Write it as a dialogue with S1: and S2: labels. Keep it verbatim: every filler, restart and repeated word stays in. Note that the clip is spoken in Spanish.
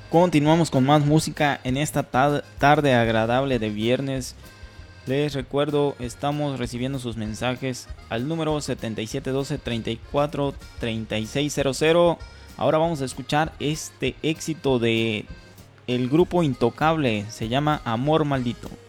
S1: Continuamos con más música en esta ta- tarde agradable de viernes. Les recuerdo, estamos recibiendo sus mensajes al número setenta y siete doce treinta y cuatro treinta y seis cero cero. Ahora vamos a escuchar este éxito de el grupo Intocable, se llama Amor Maldito.